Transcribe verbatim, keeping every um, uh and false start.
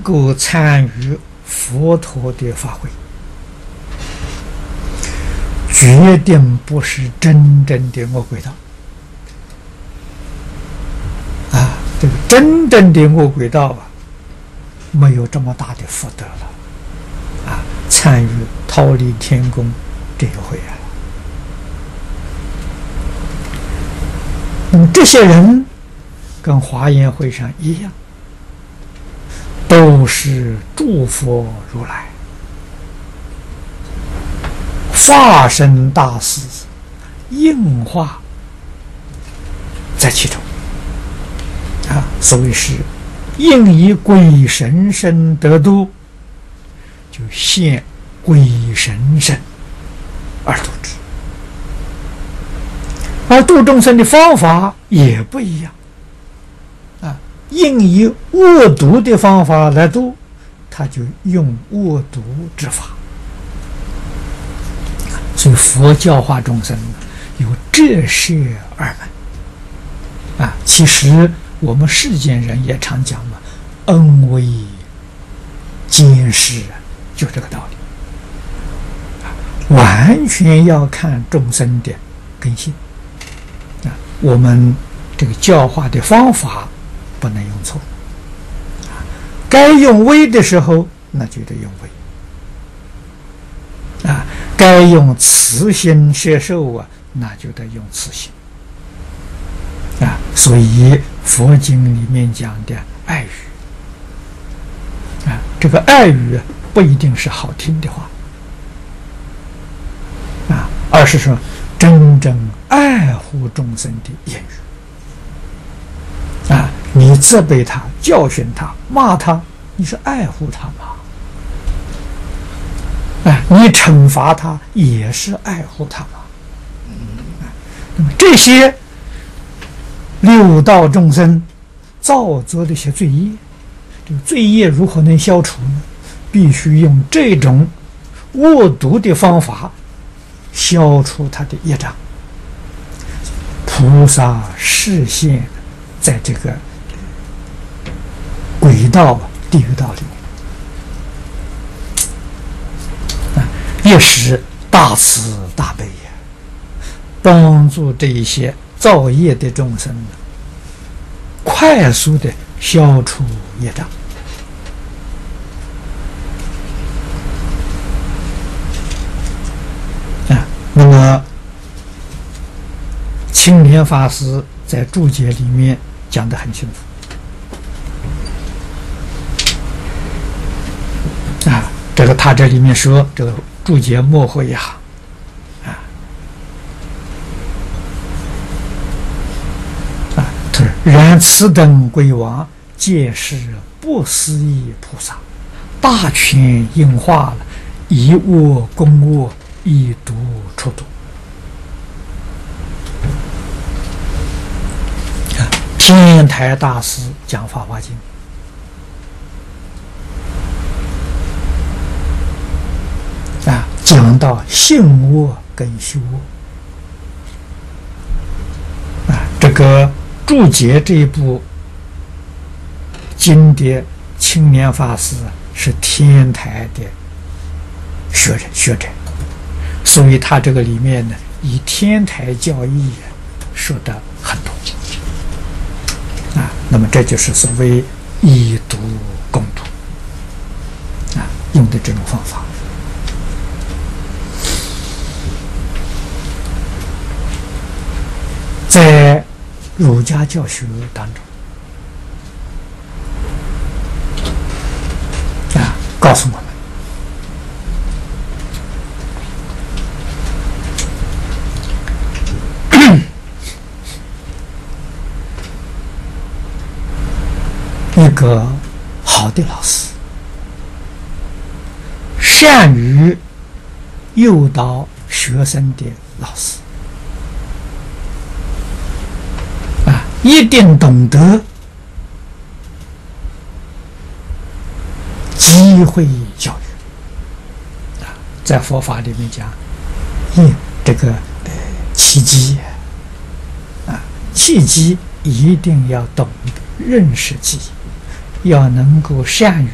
够参与佛陀的法会，决定不是真正的恶鬼道啊！这个真正的恶鬼道啊，没有这么大的福德了啊！参与忉利天宫这个会啊，那么这些人跟华严会上一样，都是诸佛如来化身大士应化在其中啊，所谓是应以鬼神身得度，就现鬼神身而度之。而度众生的方法也不一样啊，应以恶毒的方法来度，他就用恶毒之法。所以佛教化众生有这摄二门啊。其实我们世间人也常讲嘛，恩威兼施，就这个道理，完全要看众生的根性啊。我们这个教化的方法不能用错啊，该用威的时候那就得用威啊，该用慈心摄受啊，那就得用慈心啊。所以佛经里面讲的爱语啊，这个爱语不一定是好听的话啊，而是说真正爱护众生的言语啊。你责备他、教训他、骂他，你是爱护他吗？啊，你惩罚他也是爱护他吗？那么这些六道众生造作的一些罪业，这个罪业如何能消除呢？必须用这种恶毒的方法消除他的业障。菩萨示现在这个鬼道、地狱道里面啊，也是大慈大悲呀，帮助这一些造业的众生快速的消除业障啊。那么青莲法师在注解里面讲得很清楚啊，这个他这里面说，这个注解末后一行啊啊，他说：然此等鬼王，皆是不思议菩萨，大权应化了，以恶攻恶，以毒出毒。天台大师讲《法华经》啊，讲到性恶跟修恶啊，这个注解这一部经的青莲法师是天台的学人学者，所以他这个里面呢，以天台教义说的很多啊。那么这就是所谓以毒攻毒啊，用的这种方法。在儒家教学当中啊，告诉我们一个好的老师，善于诱导学生的老师啊，一定懂得机会教育啊。在佛法里面讲，一这个呃契机啊，契机一定要懂得认识机，要能够善于